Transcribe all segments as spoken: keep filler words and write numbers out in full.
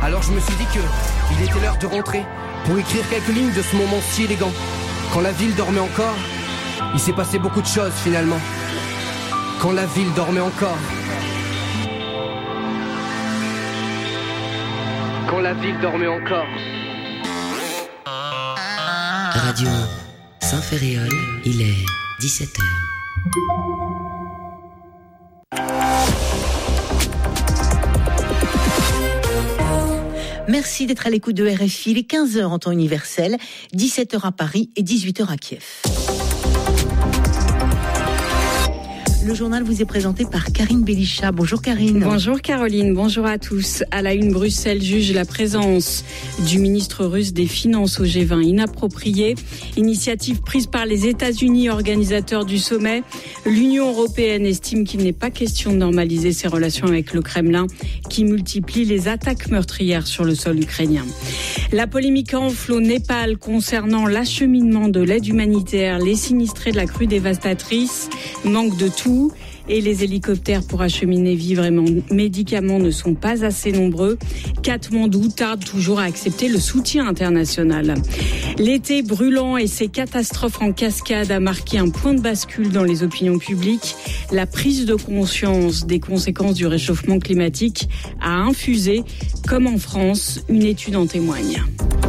Alors je me suis dit que il était l'heure de rentrer pour écrire quelques lignes de ce moment si élégant. Quand la ville dormait encore, il s'est passé beaucoup de choses finalement. Quand la ville dormait encore. Quand la ville dormait encore. Radio Saint-Ferréol, il est dix-sept heures. Merci d'être à l'écoute de R F I, les quinze heures en temps universel, dix-sept heures à Paris et dix-huit heures à Kiev. Le journal vous est présenté par Karine Belisha. Bonjour Karine. Bonjour Caroline, bonjour à tous. À la une, Bruxelles juge la présence du ministre russe des Finances au G vingt inappropriée. Initiative prise par les États-Unis, organisateurs du sommet. L'Union européenne estime qu'il n'est pas question de normaliser ses relations avec le Kremlin, qui multiplie les attaques meurtrières sur le sol ukrainien. La polémique enfle au Népal concernant l'acheminement de l'aide humanitaire. Les sinistrés de la crue dévastatrice manquent de tout. Et les hélicoptères pour acheminer vivres et médicaments ne sont pas assez nombreux. Katmandou tarde toujours à accepter le soutien international. L'été brûlant et ses catastrophes en cascade a marqué un point de bascule dans les opinions publiques. La prise de conscience des conséquences du réchauffement climatique a infusé, comme en France, une étude en témoigne.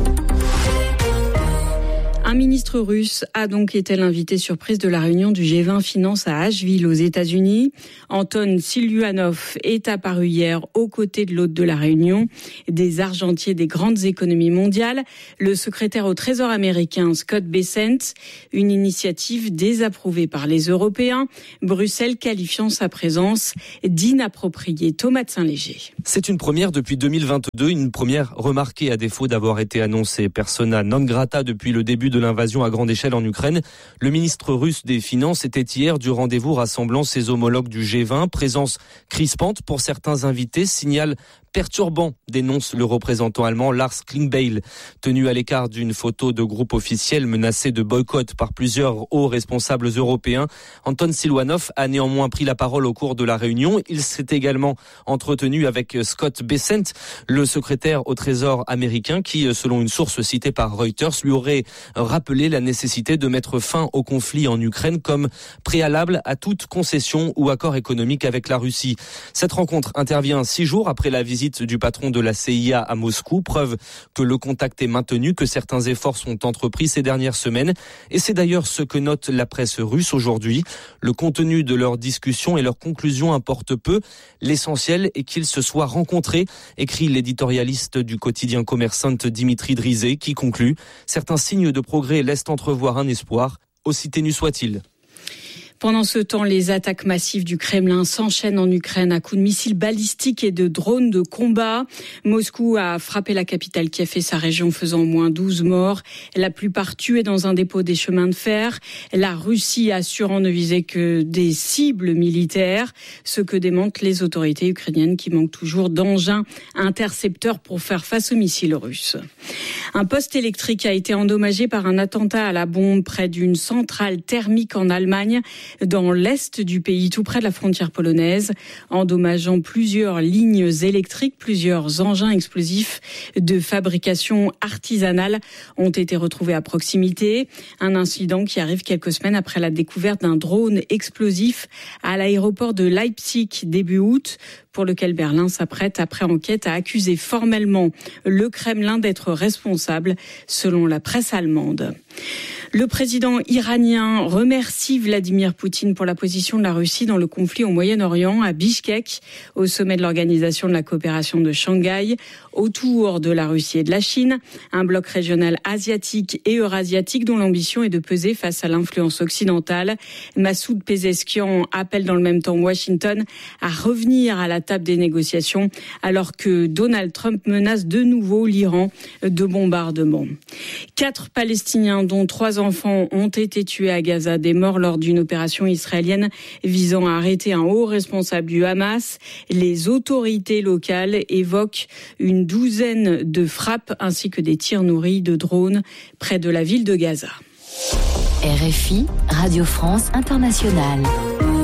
Un ministre russe a donc été l'invité surprise de la réunion du G vingt Finance à Asheville aux États-Unis. Anton Siluanov est apparu hier aux côtés de l'hôte de la réunion, des argentiers des grandes économies mondiales, le secrétaire au Trésor américain Scott Bessent, une initiative désapprouvée par les Européens, Bruxelles qualifiant sa présence d'inappropriée. Thomas de Saint-Léger. C'est une première depuis deux mille vingt-deux, une première remarquée à défaut d'avoir été annoncée persona non grata depuis le début de l'invasion à grande échelle en Ukraine. Le ministre russe des Finances était hier du rendez-vous rassemblant ses homologues du G vingt. Présence crispante pour certains invités, signal perturbant, dénonce le représentant allemand Lars Klingbeil. Tenu à l'écart d'une photo de groupe officiel menacé de boycott par plusieurs hauts responsables européens, Anton Siluanov a néanmoins pris la parole au cours de la réunion. Il s'est également entretenu avec Scott Bessent, le secrétaire au Trésor américain, qui, selon une source citée par Reuters, lui aurait rappelé la nécessité de mettre fin au conflit en Ukraine comme préalable à toute concession ou accord économique avec la Russie. Cette rencontre intervient six jours après la visite du patron de la C I A à Moscou, preuve que le contact est maintenu, que certains efforts sont entrepris ces dernières semaines. Et c'est d'ailleurs ce que note la presse russe aujourd'hui. Le contenu de leurs discussions et leurs conclusions importent peu. L'essentiel est qu'ils se soient rencontrés, écrit l'éditorialiste du quotidien Commerçant Dimitri Drizé, qui conclut « Certains signes de progrès laissent entrevoir un espoir, aussi ténu soit-il ». Pendant ce temps, les attaques massives du Kremlin s'enchaînent en Ukraine à coups de missiles balistiques et de drones de combat. Moscou a frappé la capitale Kiev et sa région, faisant au moins douze morts. La plupart tués dans un dépôt des chemins de fer. La Russie assurant ne viser que des cibles militaires, ce que démentent les autorités ukrainiennes qui manquent toujours d'engins intercepteurs pour faire face aux missiles russes. Un poste électrique a été endommagé par un attentat à la bombe près d'une centrale thermique en Allemagne, dans l'est du pays, tout près de la frontière polonaise, endommageant plusieurs lignes électriques. Plusieurs engins explosifs de fabrication artisanale ont été retrouvés à proximité. Un incident qui arrive quelques semaines après la découverte d'un drone explosif à l'aéroport de Leipzig début août, pour lequel Berlin s'apprête, après enquête, à accuser formellement le Kremlin d'être responsable, selon la presse allemande. Le président iranien remercie Vladimir Poutine pour la position de la Russie dans le conflit au Moyen-Orient, à Bichkek, au sommet de l'Organisation de la coopération de Shanghai, autour de la Russie et de la Chine, un bloc régional asiatique et eurasiatique dont l'ambition est de peser face à l'influence occidentale. Massoud Pezeshkian appelle dans le même temps Washington à revenir à la table des négociations, alors que Donald Trump menace de nouveau l'Iran de bombardements. Quatre Palestiniens, dont trois enfants, ont été tués à Gaza, des morts lors d'une opération israélienne visant à arrêter un haut responsable du Hamas. Les autorités locales évoquent une douzaine de frappes ainsi que des tirs nourris de drones près de la ville de Gaza. R F I, Radio France Internationale. Un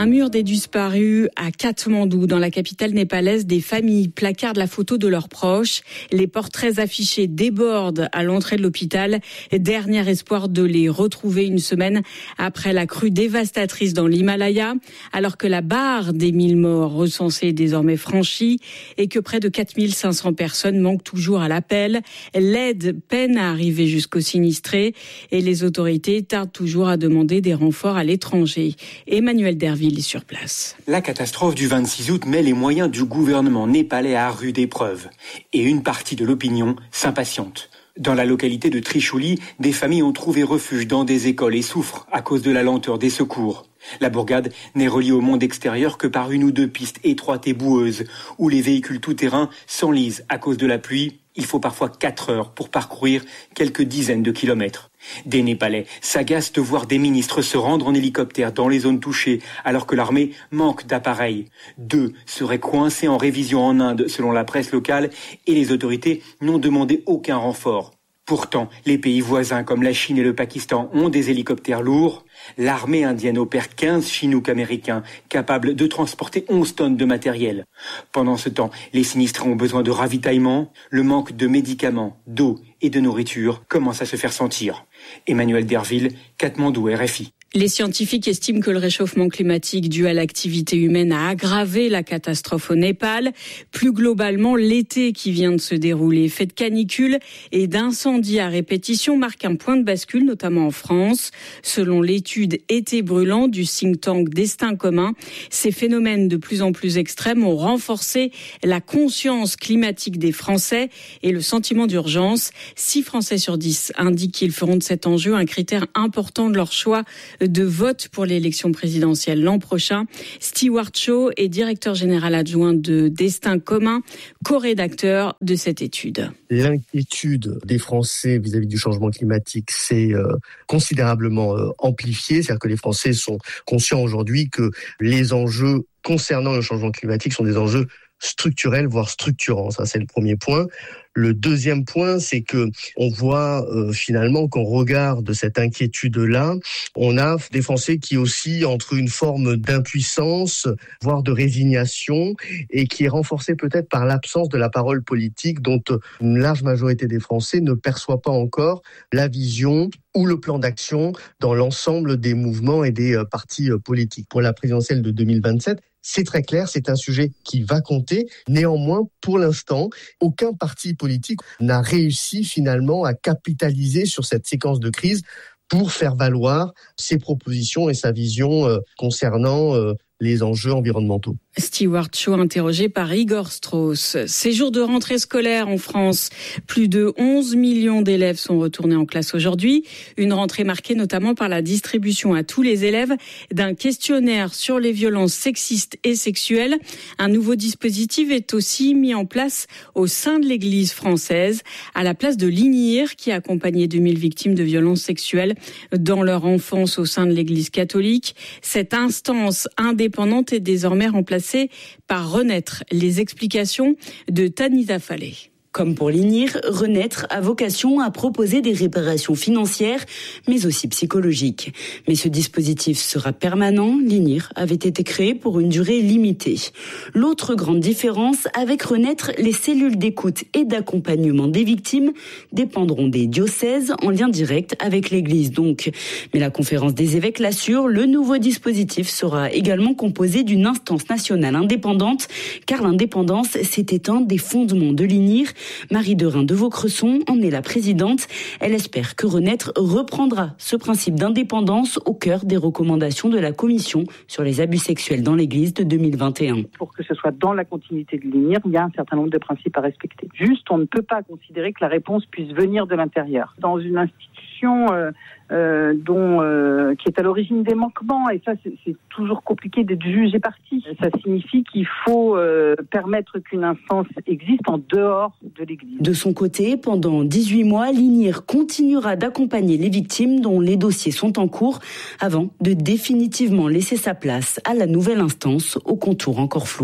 Un mur des disparus à Katmandou, dans la capitale népalaise. Des familles placardent la photo de leurs proches. Les portraits affichés débordent à l'entrée de l'hôpital. Dernier espoir de les retrouver une semaine après la crue dévastatrice dans l'Himalaya, alors que la barre des mille morts recensés est désormais franchie et que près de quatre mille cinq cents personnes manquent toujours à l'appel. L'aide peine à arriver jusqu'aux sinistrés et les autorités tardent toujours à demander des renforts à l'étranger. Emmanuel Derville est sur place. La catastrophe du vingt-six août met les moyens du gouvernement népalais à rude épreuve et une partie de l'opinion s'impatiente. Dans la localité de Trishuli, des familles ont trouvé refuge dans des écoles et souffrent à cause de la lenteur des secours. La bourgade n'est reliée au monde extérieur que par une ou deux pistes étroites et boueuses, où les véhicules tout-terrain s'enlisent à cause de la pluie. Il faut parfois quatre heures pour parcourir quelques dizaines de kilomètres. Des Népalais s'agacent de voir des ministres se rendre en hélicoptère dans les zones touchées, alors que l'armée manque d'appareils. Deux seraient coincés en révision en Inde, selon la presse locale, et les autorités n'ont demandé aucun renfort. Pourtant, les pays voisins comme la Chine et le Pakistan ont des hélicoptères lourds. L'armée indienne opère quinze Chinook américains capables de transporter onze tonnes de matériel. Pendant ce temps, les sinistrés ont besoin de ravitaillement. Le manque de médicaments, d'eau et de nourriture commence à se faire sentir. Emmanuel Derville, Katmandou, R F I. Les scientifiques estiment que le réchauffement climatique dû à l'activité humaine a aggravé la catastrophe au Népal. Plus globalement, l'été qui vient de se dérouler, fait de canicule et d'incendies à répétition, marque un point de bascule, notamment en France. Selon l'étude Été brûlant du think tank Destin commun, ces phénomènes de plus en plus extrêmes ont renforcé la conscience climatique des Français et le sentiment d'urgence. Six Français sur dix indiquent qu'ils feront de cet enjeu un critère important de leur choix de vote pour l'élection présidentielle l'an prochain. Stewart Shaw est directeur général adjoint de Destin commun, co-rédacteur de cette étude. L'inquiétude des Français vis-à-vis du changement climatique s'est euh, considérablement euh, amplifiée. C'est-à-dire que les Français sont conscients aujourd'hui que les enjeux concernant le changement climatique sont des enjeux structurels, voire structurants. Ça, c'est le premier point. Le deuxième point, c'est que on voit euh, finalement qu'au regard de cette inquiétude-là, on a des Français qui oscillent entre une forme d'impuissance, voire de résignation, et qui est renforcée peut-être par l'absence de la parole politique, dont une large majorité des Français ne perçoit pas encore la vision ou le plan d'action dans l'ensemble des mouvements et des euh, partis euh, politiques. Pour la présidentielle de deux mille vingt-sept, c'est très clair, c'est un sujet qui va compter. Néanmoins, pour l'instant, aucun parti politique n'a réussi finalement à capitaliser sur cette séquence de crise pour faire valoir ses propositions et sa vision euh, concernant euh, les enjeux environnementaux. Stewart Shaw, interrogé par Igor Strauss. Ces jours de rentrée scolaire en France, plus de onze millions d'élèves sont retournés en classe aujourd'hui. Une rentrée marquée notamment par la distribution à tous les élèves d'un questionnaire sur les violences sexistes et sexuelles. Un nouveau dispositif est aussi mis en place au sein de l'Église française, à la place de l'I N I R, qui a accompagné deux mille victimes de violences sexuelles dans leur enfance au sein de l'Église catholique. Cette instance indépendante est désormais remplacée par Renaître. Les explications de Tanita Fallet. Comme pour l'I N I R, Renaître a vocation à proposer des réparations financières, mais aussi psychologiques. Mais ce dispositif sera permanent. L'I N I R avait été créé pour une durée limitée. L'autre grande différence avec Renaître, les cellules d'écoute et d'accompagnement des victimes dépendront des diocèses en lien direct avec l'Église donc. Mais la conférence des évêques l'assure, le nouveau dispositif sera également composé d'une instance nationale indépendante, car l'indépendance, c'était un des fondements de l'I N I R. Marie Derain de Vaucresson en est la présidente. Elle espère que Renaître reprendra ce principe d'indépendance au cœur des recommandations de la Commission sur les abus sexuels dans l'Église de deux mille vingt et un. Pour que ce soit dans la continuité de l'I N I R, il y a un certain nombre de principes à respecter. Juste, on ne peut pas considérer que la réponse puisse venir de l'intérieur. Dans une institution euh, euh, dont, euh, qui est à l'origine des manquements, et ça c'est, c'est toujours compliqué d'être jugé parti. Ça signifie qu'il faut euh, permettre qu'une instance existe en dehors de l'Église. De son côté, pendant dix-huit mois, l'I N I R continuera d'accompagner les victimes dont les dossiers sont en cours avant de définitivement laisser sa place à la nouvelle instance aux contours encore flous.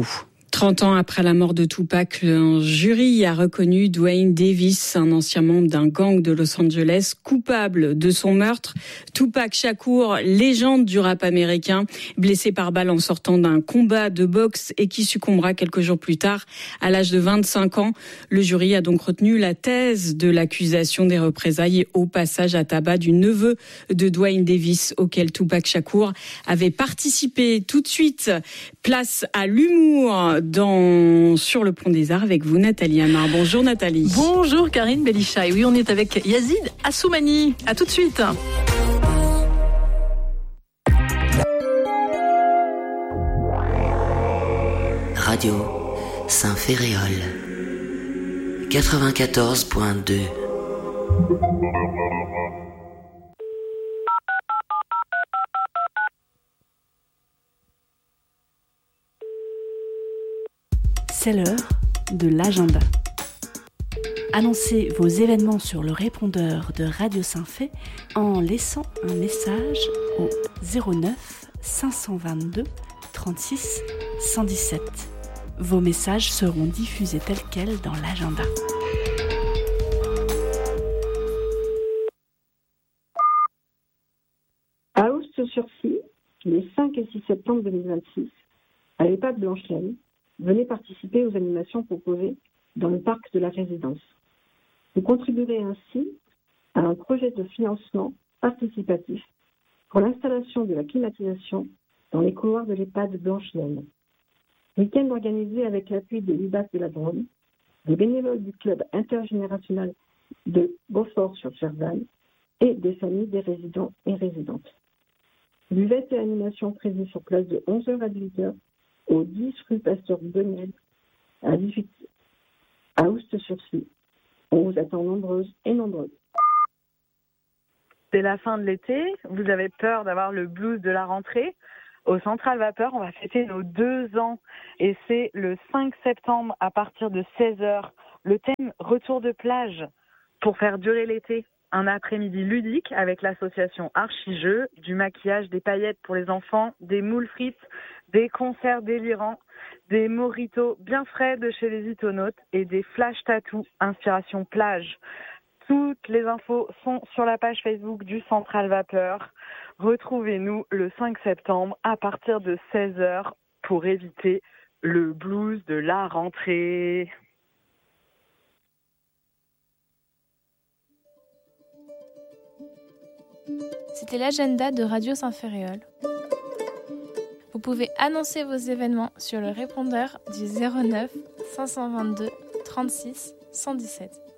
trente ans après la mort de Tupac, un jury a reconnu Duane Davis, un ancien membre d'un gang de Los Angeles, coupable de son meurtre. Tupac Shakur, légende du rap américain, blessé par balle en sortant d'un combat de boxe et qui succombera quelques jours plus tard à l'âge de vingt-cinq ans. Le jury a donc retenu la thèse de l'accusation des représailles au passage à tabac du neveu de Duane Davis auquel Tupac Shakur avait participé. Tout de suite, place à l'humour dans Sur le pont des Arts avec vous, Nathalie Amar. Bonjour Nathalie. Bonjour Karine Bellichaï. Oui, on est avec Yazid Assoumani. À tout de suite. Radio Saint-Ferréol quatre-vingt-quatorze point deux. C'est l'heure de l'agenda. Annoncez vos événements sur le répondeur de Radio Saint-Fé en laissant un message au zéro neuf cinq cent vingt-deux trente-six cent dix-sept. Vos messages seront diffusés tels quels dans l'agenda. À Oust-sur-Cy, les cinq et six septembre deux mille vingt-six, à l'EHPAD Blanche-Laine, venez participer aux animations proposées dans le parc de la résidence. Vous contribuerez ainsi à un projet de financement participatif pour l'installation de la climatisation dans les couloirs de l'EHPAD Blanche-Laine. Week-end organisé avec l'appui de l'U B A C de la Drôme, des bénévoles du club intergénérationnel de Beaufort-sur-Cerdagne et des familles des résidents et résidentes. Buvette et animation prévues sur place de onze heures à dix-huit heures au dix rue Pasteur Benel à dix-huit à Oust-sur-Cy. On vous attend nombreuses et nombreux. C'est la fin de l'été, vous avez peur d'avoir le blues de la rentrée. Au Central Vapeur, on va fêter nos deux ans et c'est le cinq septembre à partir de seize heures. Le thème retour de plage pour faire durer l'été. Un après-midi ludique avec l'association Archijeux, du maquillage, des paillettes pour les enfants, des moules frites, des concerts délirants, des mojitos bien frais de chez les Itonautes et des flash tattoos inspiration plage. Toutes les infos sont sur la page Facebook du Central Vapeur. Retrouvez-nous le cinq septembre à partir de seize heures pour éviter le blues de la rentrée. C'était l'agenda de Radio Saint-Ferréol. Vous pouvez annoncer vos événements sur le répondeur du zéro neuf cinq cent vingt-deux trente-six cent dix-sept.